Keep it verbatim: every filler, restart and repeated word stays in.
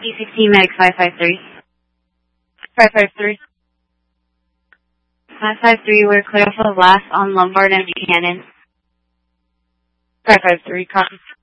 T sixteen Medic five five three. five five three. five five three, we're clear for the blast on Lombard and Buchanan. five five three, copy.